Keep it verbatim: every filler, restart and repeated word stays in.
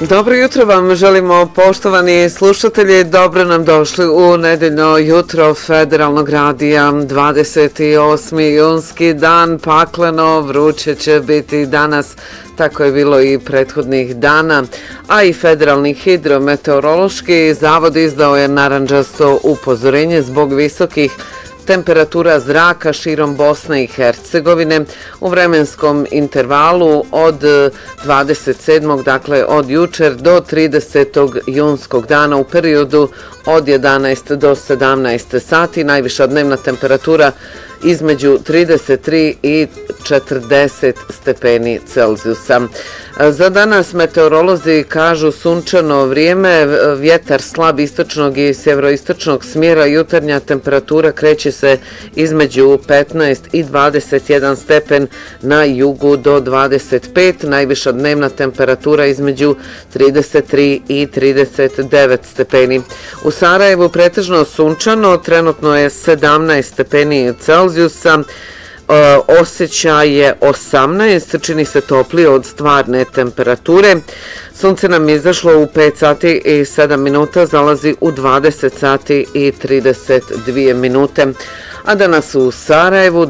Dobro jutro vam želimo, poštovani slušatelji, dobro nam došli u nedeljno jutro Federalnog radija. dvadeset osmi junski dan, pakleno, vruće će biti danas, tako je bilo i prethodnih dana, a i Federalni hidrometeorološki zavod izdao je narandžasto upozorenje zbog visokih temperatura zraka širom Bosne i Hercegovine u vremenskom intervalu od dvadeset sedmog dakle od jučer do tridesetog junskog dana u periodu od jedanaest do sedamnaest sati. Najviša dnevna temperatura između trideset tri i četrdeset stepeni Celzijusa. Za danas meteorolozi kažu sunčano vrijeme, vjetar slab istočnog i sjeveroistočnog smjera, jutarnja temperatura kreće se između petnaest i dvadeset jedan stepen, na jugu do dvadeset pet, najviša dnevna temperatura između trideset tri i trideset devet stepeni. U Sarajevu pretežno sunčano, trenutno je sedamnaest stepeni Celzijusa, osjećaj je osamnaest, čini se toplije od stvarne temperature. Sunce nam je izašlo u pet sati i sedam minuta, zalazi u dvadeset sati i trideset dvije minute. A danas u Sarajevu